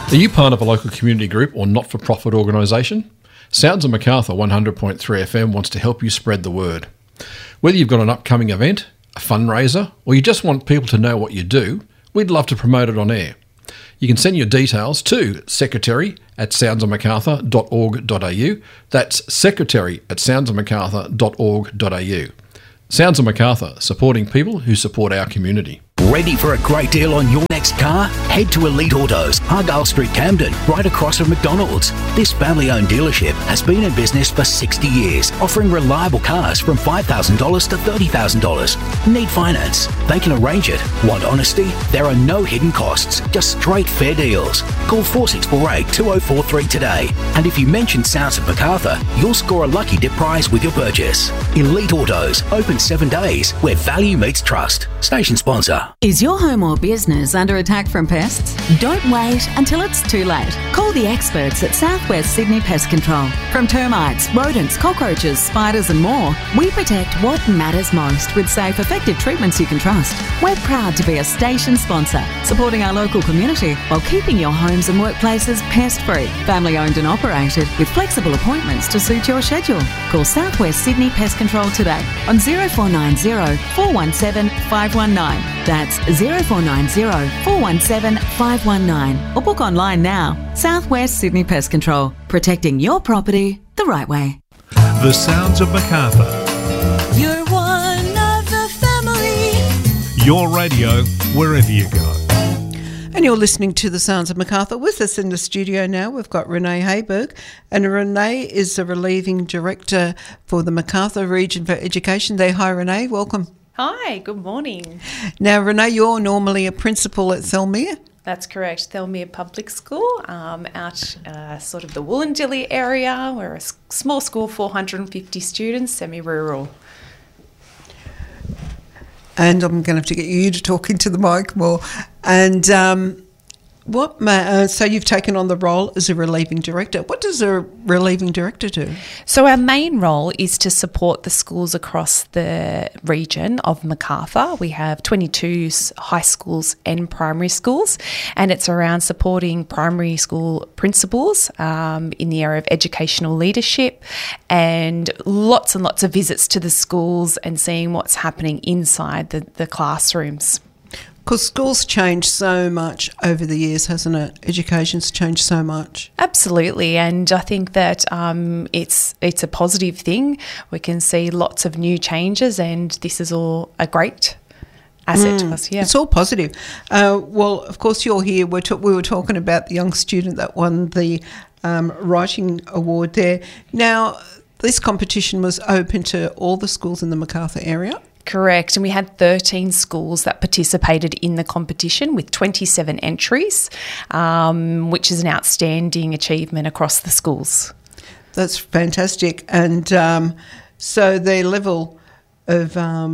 Are you part of a local community group or not-for-profit organisation? Sounds of Macarthur 100.3 FM wants to help you spread the word. Whether you've got an upcoming event, a fundraiser, or you just want people to know what you do, we'd love to promote it on air. You can send your details to secretary@soundsofmacarthur.org.au. That's secretary@soundsofmacarthur.org.au. Sounds of Macarthur, supporting people who support our community. Ready for a great deal on your next car? Head to Elite Autos, Argyle Street, Camden, right across from McDonald's. This family-owned dealership has been in business for 60 years, offering reliable cars from $5,000 to $30,000. Need finance? They can arrange it. Want honesty? There are no hidden costs, just straight fair deals. Call 4648-2043 today. And if you mention Sounds of Macarthur, you'll score a lucky dip prize with your purchase. Elite Autos, open 7 days, where value meets trust. Station sponsor. Is your home or business under attack from pests? Don't wait until it's too late. Call the experts at Southwest Sydney Pest Control. From termites, rodents, cockroaches, spiders and more, we protect what matters most with safe, effective treatments you can trust. We're proud to be a station sponsor, supporting our local community while keeping your homes and workplaces pest-free, family-owned and operated with flexible appointments to suit your schedule. Call Southwest Sydney Pest Control today on 0490 417 519. That's 0490 417 519. Or book online now. Southwest Sydney Pest Control. Protecting your property the right way. The Sounds of Macarthur. You're one of the family. Your radio, wherever you go. And you're listening to The Sounds of Macarthur. With us in the studio now, we've got Renee Hayberg. And Renee is the Relieving Director for the Macarthur Region for Education there. Hi, Renee. Welcome. Hi, good morning. Now, Renee, you're normally a principal at Thelmere? That's correct, Thelmere Public School, out sort of the Wollondilly area. We're a small school, 450 students, semi-rural. And I'm going to have to get you to talk into the mic more. And so you've taken on the role as a relieving director. What does a relieving director do? So our main role is to support the schools across the region of Macarthur. We have 22 high schools and primary schools, and it's around supporting primary school principals in the area of educational leadership and lots of visits to the schools and seeing what's happening inside the classrooms. Because school's changed so much over the years, hasn't it? Education's changed so much. Absolutely, and I think that it's a positive thing. We can see lots of new changes, and this is all a great asset to us. Yeah, it's all positive. Well, of course, you're here. We were talking about the young student that won the writing award there. Now, this competition was open to all the schools in the Macarthur area. Correct, and we had 13 schools that participated in the competition with 27 entries, which is an outstanding achievement across the schools. That's fantastic. And so their level of...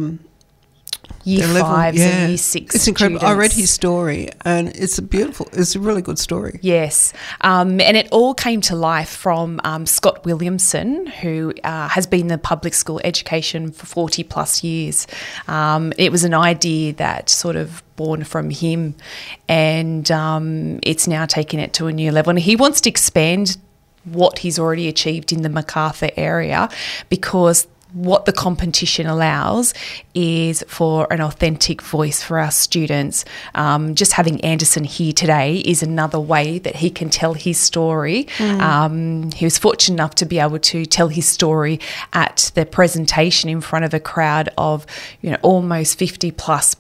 Year 5 and Year 6 It's incredible. students. I read his story and it's a really good story. Yes, and it all came to life from Scott Williamson, who has been in public school education for 40 plus years. It was an idea that sort of born from him, and it's now taken it to a new level. And he wants to expand what he's already achieved in the Macarthur area, because what the competition allows is for an authentic voice for our students. Just having Anderson here today is another way that he can tell his story. He was fortunate enough to be able to tell his story at the presentation in front of a crowd of, almost 50 plus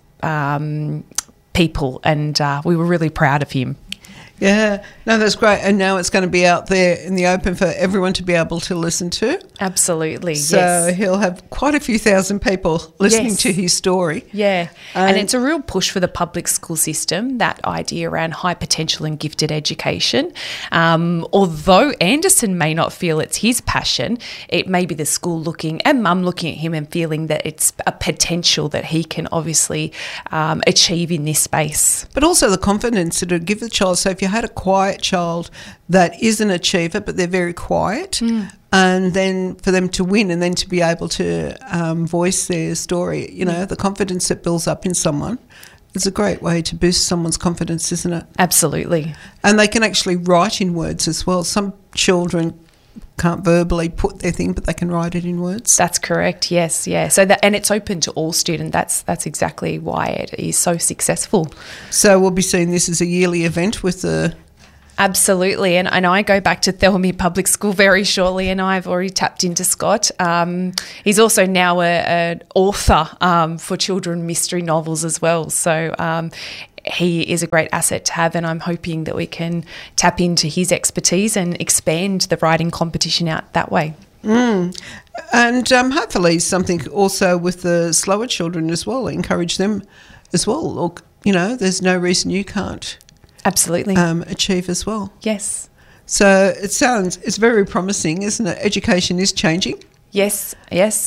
people, and we were really proud of him. Yeah, no, that's great. And now it's going to be out there in the open for everyone to be able to listen to. Absolutely, so yes. He'll have quite a few thousand people listening to his story. Yeah, and it's a real push for the public school system, that idea around high potential and gifted education. Although Anderson may not feel it's his passion, it may be the school looking and mum looking at him and feeling that it's a potential that he can obviously achieve in this space. But also the confidence that it'll give the child. So if you had a quiet child that is an achiever but they're very quiet, and then for them to win and then to be able to voice their story, the confidence that builds up in someone It's a great way to boost someone's confidence, isn't it? Absolutely. And they can actually write in words as well. Some children can't verbally put their thing, but they can write it in words. That's correct. Yes, yeah. So that, and it's open to all students. That's exactly why it is so successful. So we'll be seeing this as a yearly event with the... Absolutely, and I go back to Thelmy Public School very shortly, and I've already tapped into Scott. He's also now an author for children mystery novels as well. So he is a great asset to have, and I'm hoping that we can tap into his expertise and expand the writing competition out that way. And hopefully something also with the slower children as well, encourage them as well. Look, you know, there's no reason you can't Absolutely. achieve as well. Yes. So it's very promising, isn't it? Education is changing. Yes.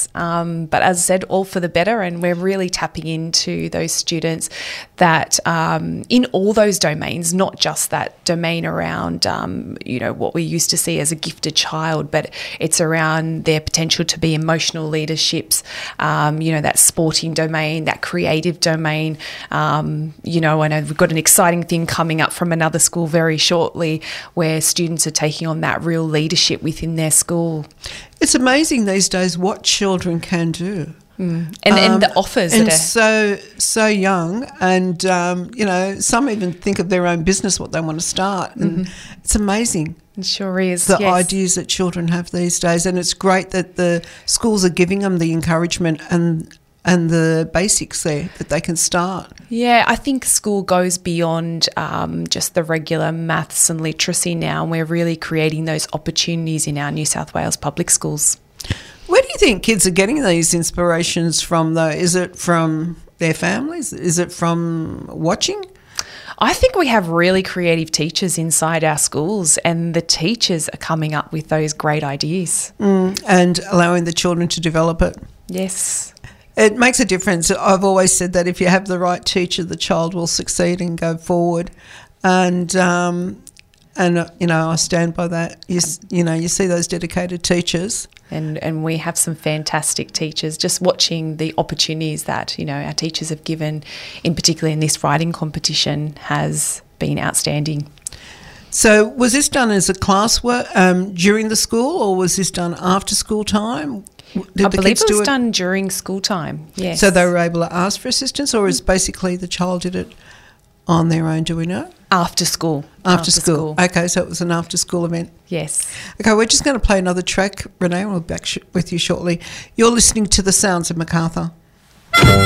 But as I said, all for the better, and we're really tapping into those students that in all those domains, not just that domain around, what we used to see as a gifted child, but it's around their potential to be emotional leaderships, that sporting domain, that creative domain. I know we've got an exciting thing coming up from another school very shortly where students are taking on that real leadership within their school. It's amazing these days what children can do. And the offers. And so young. And, some even think of their own business, what they want to start. And it's amazing. It sure is. The ideas that children have these days. And it's great that the schools are giving them the encouragement and the basics there that they can start. Yeah, I think school goes beyond just the regular maths and literacy now, and we're really creating those opportunities in our New South Wales public schools. Where do you think kids are getting these inspirations from, though? Is it from their families? Is it from watching? I think we have really creative teachers inside our schools, and the teachers are coming up with those great ideas. And allowing the children to develop it. Yes. It makes a difference. I've always said that if you have the right teacher, the child will succeed and go forward. And I stand by that. You see those dedicated teachers. And we have some fantastic teachers. Just watching the opportunities that, our teachers have given, in particular in this writing competition, has been outstanding. So was this done as a classwork during the school, or was this done after school time? I believe it was done during school time, yes. So they were able to ask for assistance, or is basically the child did it on their own, do we know? After school. After school. Okay, so it was an after-school event. Yes. Okay, we're just going to play another track, Renee. We'll be back with you shortly. You're listening to The Sounds of Macarthur.